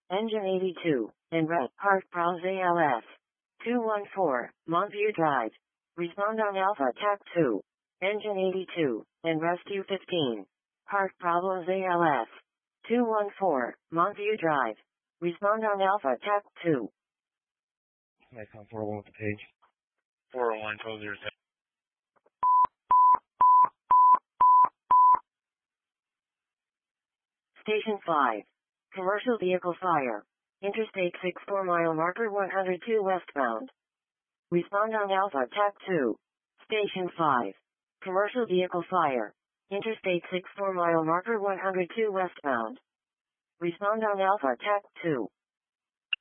Engine 82, en route, Park Browse ALS. 214, Montview Drive. Respond on Alpha TAC 2. Engine 82, en Rescue 15. Park Bravo ALS. 214, Montview Drive. Respond on Alpha TAC 2. Icon 401 with the page. 401 1207. Station 5. Commercial vehicle fire. Interstate 64 mile marker 102 westbound. Respond on Alpha TAC 2. Station 5. Commercial vehicle fire. Interstate 64 mile marker 102 westbound. Respond on Alpha TAC 2.